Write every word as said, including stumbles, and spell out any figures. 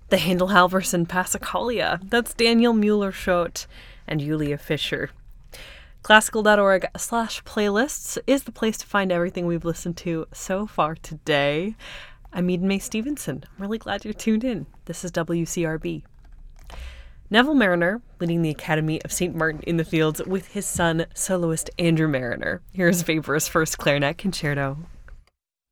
the Handel Halverson Passacaglia. That's Daniel Mueller-Schott and Julia Fischer. Classical.org slash playlists is the place to find everything we've listened to so far today. I'm Eden Mae Stevenson. I'm really glad you're tuned in. This is W C R B. Neville Marriner, leading the Academy of Saint Martin in the Fields with his son, soloist Andrew Marriner. Here's Weber's first clarinet concerto.